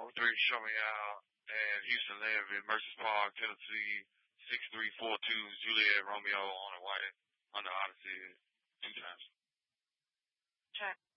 3, Show Me Out, and Houston Live in Mercer Park, Tennessee, 6342 Juliet Romeo on the White, on the Odyssey, 2 times. Check.